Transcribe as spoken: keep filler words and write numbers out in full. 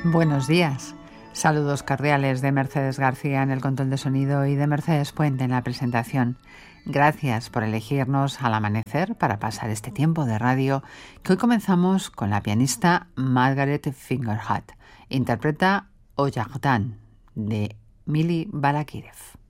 Buenos días. Saludos cordiales de Mercedes García en el control de sonido y de Mercedes Puente en la presentación. Gracias por elegirnos al amanecer para pasar este tiempo de radio que hoy comenzamos con la pianista Margaret Fingerhut. Interpreta Oyahdan de Mili Balakirev.